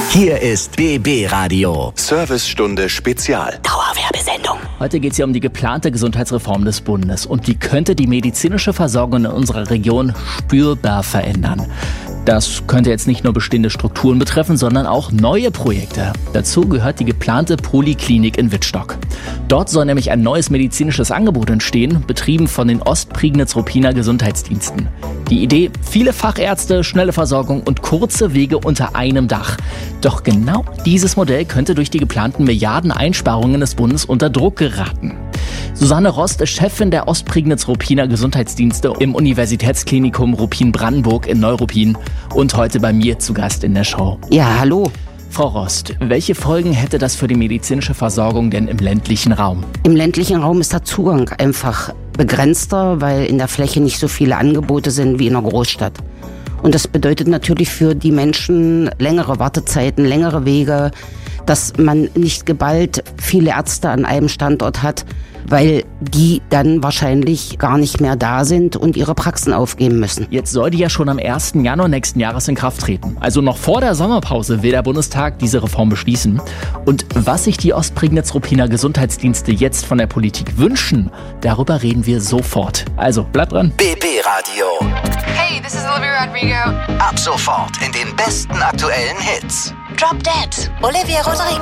Hier ist BB Radio. Servicestunde Spezial. Dauerwerbesendung. Heute geht es hier um die geplante Gesundheitsreform des Bundes und die könnte die medizinische Versorgung in unserer Region spürbar verändern. Das könnte jetzt nicht nur bestehende Strukturen betreffen, sondern auch neue Projekte. Dazu gehört die geplante Poliklinik in Wittstock. Dort soll nämlich ein neues medizinisches Angebot entstehen, betrieben von den Ostprignitz-Ruppiner Gesundheitsdiensten. Die Idee: viele Fachärzte, schnelle Versorgung und kurze Wege unter einem Dach. Doch genau dieses Modell könnte durch die geplanten Milliardeneinsparungen des Bundes unter Druck geraten. Susanne Rost ist Chefin der Ostprignitz-Ruppiner Gesundheitsdienste im Universitätsklinikum Ruppin-Brandenburg in Neuruppin und heute bei mir zu Gast in der Show. Ja, hallo. Frau Rost, welche Folgen hätte das für die medizinische Versorgung denn im ländlichen Raum? Im ländlichen Raum ist der Zugang einfach begrenzter, weil in der Fläche nicht so viele Angebote sind wie in einer Großstadt. Und das bedeutet natürlich für die Menschen längere Wartezeiten, längere Wege, dass man nicht geballt viele Ärzte an einem Standort hat, weil die dann wahrscheinlich gar nicht mehr da sind und ihre Praxen aufgeben müssen. Jetzt soll die ja schon am 1. Januar nächsten Jahres in Kraft treten. Also noch vor der Sommerpause will der Bundestag diese Reform beschließen. Und was sich die Ostprignitz-Ruppiner Gesundheitsdienste jetzt von der Politik wünschen, darüber reden wir sofort. Also bleibt dran. BB Radio. Hey, this is Olivia Rodrigo. Ab sofort in den besten aktuellen Hits. Drop Dead, Olivia Rodrigo.